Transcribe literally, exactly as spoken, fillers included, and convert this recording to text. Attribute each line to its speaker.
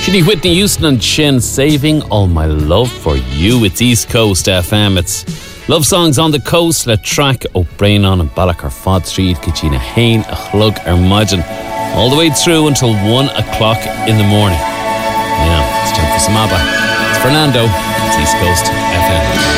Speaker 1: Sinead Whitney Houston and Chin, Saving All My Love For You. It's East Coast F M. It's love songs on the coast. Le track o Brainon and Balak ar Fod Street, Kachina Hain, a Chlug ar Maidin, all the way through until one o'clock in the morning. Now, it's time for some ABBA. It's Fernando. It's East Coast F M.